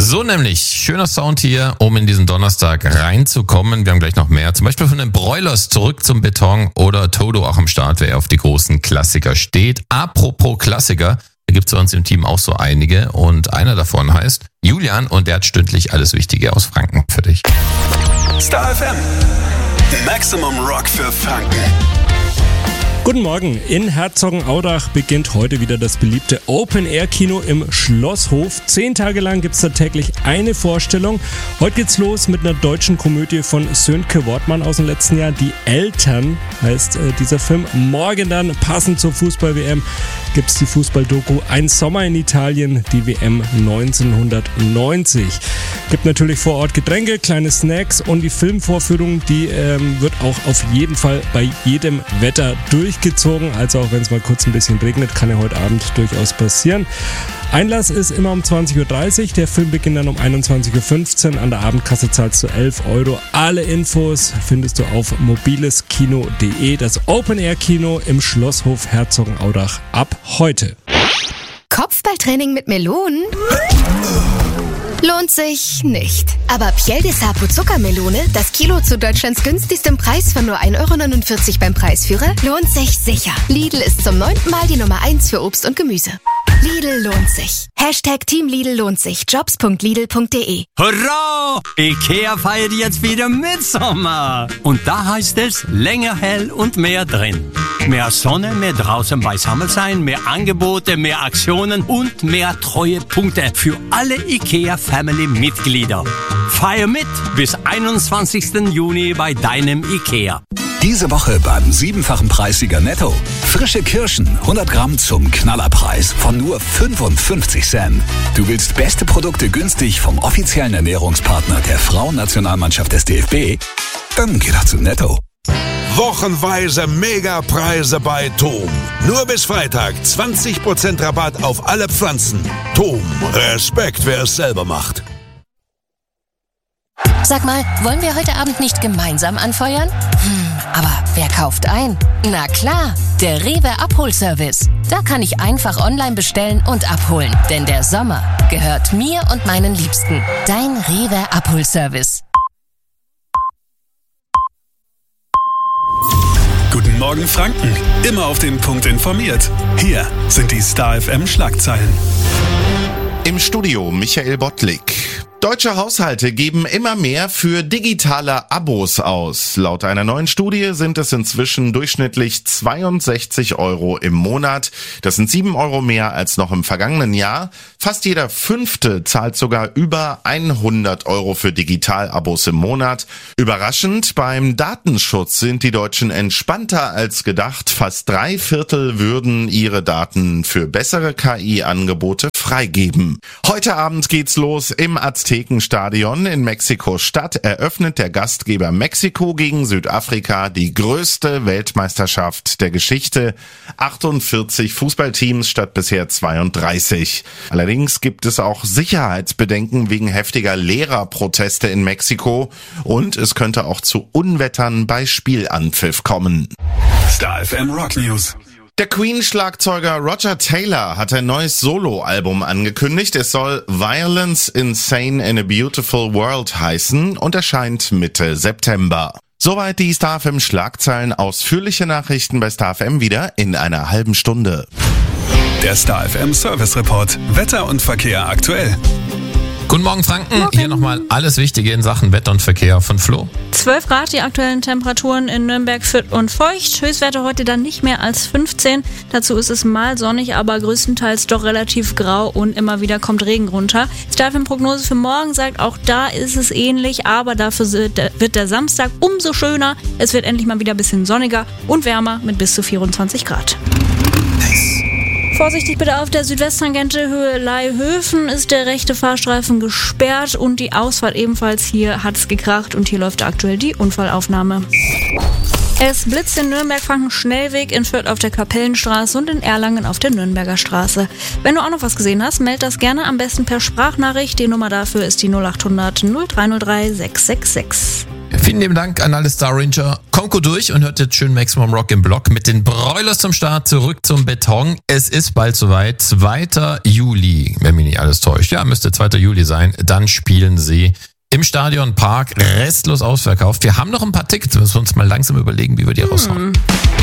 So nämlich, schöner Sound hier, um in diesen Donnerstag reinzukommen. Wir haben gleich noch mehr, zum Beispiel von den Broilers zurück zum Beton oder Toto auch am Start, wer auf die großen Klassiker steht. Apropos Klassiker, da gibt's bei uns im Team auch so einige und einer davon heißt Julian und der hat stündlich alles Wichtige aus Franken für dich. Star FM, Maximum Rock für Franken. Guten Morgen. In Herzogenaurach beginnt heute wieder das beliebte Open-Air-Kino im Schlosshof. 10 Tage lang gibt's da täglich eine Vorstellung. Heute geht's los mit einer deutschen Komödie von Sönke Wortmann aus dem letzten Jahr. Die Eltern heißt dieser Film. Morgen dann, passend zur Fußball-WM, gibt's die Fußball-Doku Ein Sommer in Italien, die WM 1990. Gibt natürlich vor Ort Getränke, kleine Snacks und die Filmvorführung, die wird auch auf jeden Fall bei jedem Wetter durchgezogen. Also auch wenn es mal kurz ein bisschen regnet, kann ja heute Abend durchaus passieren. Einlass ist immer um 20.30 Uhr, der Film beginnt dann um 21.15 Uhr, an der Abendkasse zahlst du 11 €. Alle Infos findest du auf mobileskino.de, das Open-Air-Kino im Schlosshof Herzogenaurach ab heute. Kopfballtraining mit Melonen? Lohnt sich nicht. Aber Piel de Sapo Zuckermelone, das Kilo zu Deutschlands günstigstem Preis von nur 1,49 € beim Preisführer, lohnt sich sicher. Lidl ist zum 9. Mal die Nummer 1 für Obst und Gemüse. Lidl lohnt sich. #Team Lidl lohnt sich. Jobs.lidl.de. Hurra! Ikea feiert jetzt wieder Mitsommer. Und da heißt es länger hell und mehr drin. Mehr Sonne, mehr draußen beisammen sein, mehr Angebote, mehr Aktionen und mehr Treuepunkte für alle Ikea Family Mitglieder. Feier mit bis 21. Juni bei deinem Ikea. Diese Woche beim 7-fachen Preissieger Netto. Frische Kirschen, 100 Gramm zum Knallerpreis von nur 55 Cent. Du willst beste Produkte günstig vom offiziellen Ernährungspartner der Frauennationalmannschaft des DFB? Dann geh doch zu Netto. Wochenweise Megapreise bei Tom. Nur bis Freitag 20% Rabatt auf alle Pflanzen. Tom, Respekt, wer es selber macht. Sag mal, wollen wir heute Abend nicht gemeinsam anfeuern? Aber wer kauft ein? Na klar, der Rewe Abholservice. Da kann ich einfach online bestellen und abholen. Denn der Sommer gehört mir und meinen Liebsten. Dein Rewe Abholservice. Guten Morgen Franken, immer auf den Punkt informiert. Hier sind die Star FM Schlagzeilen. Im Studio Michael Bottlik. Deutsche Haushalte geben immer mehr für digitale Abos aus. Laut einer neuen Studie sind es inzwischen durchschnittlich 62 € im Monat. Das sind 7 € mehr als noch im vergangenen Jahr. Fast jeder Fünfte zahlt sogar über 100 € für Digitalabos im Monat. Überraschend, beim Datenschutz sind die Deutschen entspannter als gedacht. Fast 3/4 würden ihre Daten für bessere KI-Angebote freigeben. Heute Abend geht's los im Aztekenstadion in Mexiko-Stadt. Eröffnet der Gastgeber Mexiko gegen Südafrika die größte Weltmeisterschaft der Geschichte. 48 Fußballteams statt bisher 32. Allerdings gibt es auch Sicherheitsbedenken wegen heftiger Lehrerproteste in Mexiko und es könnte auch zu Unwettern bei Spielanpfiff kommen. Star FM Rock News. Der Queen-Schlagzeuger Roger Taylor hat ein neues Soloalbum angekündigt. Es soll Violence Insane in a Beautiful World heißen und erscheint Mitte September. Soweit die Star FM Schlagzeilen. Ausführliche Nachrichten bei Star FM wieder in einer halben Stunde. Der Star FM Service Report. Wetter und Verkehr aktuell. Guten Morgen Franken, hier nochmal alles Wichtige in Sachen Wetter und Verkehr von Flo. 12 Grad die aktuellen Temperaturen in Nürnberg, Fürth und Feucht. Höchstwerte heute dann nicht mehr als 15. Dazu ist es mal sonnig, aber größtenteils doch relativ grau und immer wieder kommt Regen runter. Star FM Prognose für morgen sagt, auch da ist es ähnlich, aber dafür wird der Samstag umso schöner. Es wird endlich mal wieder ein bisschen sonniger und wärmer mit bis zu 24 Grad. Vorsichtig bitte auf der Südwesttangente Höhe Laihöfen ist der rechte Fahrstreifen gesperrt und die Ausfahrt ebenfalls. Hier hat es gekracht und hier läuft aktuell die Unfallaufnahme. Es blitzt in Nürnberg-Franken-Schnellweg, in Fürth auf der Kapellenstraße und in Erlangen auf der Nürnberger Straße. Wenn du auch noch was gesehen hast, meld das gerne, am besten per Sprachnachricht. Die Nummer dafür ist die 0800 0303 666. Vielen lieben Dank an alle Star Ranger. Kommt gut durch und hört jetzt schön Maximum Rock im Block mit den Broilers zum Start. Zurück zum Beton. Es ist bald soweit. 2. Juli, wenn mich nicht alles täuscht. Ja, müsste 2. Juli sein. Dann spielen sie im Stadion Park. Restlos ausverkauft. Wir haben noch ein paar Tickets. Müssen wir uns mal langsam überlegen, wie wir die raushauen.